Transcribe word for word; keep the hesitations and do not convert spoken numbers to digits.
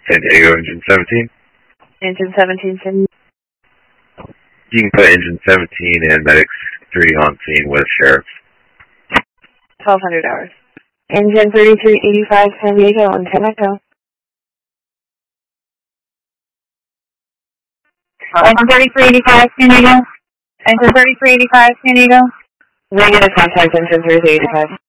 San Diego, engine seventeen. Engine seventeen, San Diego. You can put engine seventeen and medics three on scene with sheriffs. twelve hundred hours. Engine thirty-three eighty-five, San Diego, and San Echo. Engine thirty-three eighty-five, San Diego. Engine thirty-three eighty-five, San Diego. Negative contact, engine thirty-three eighty-five.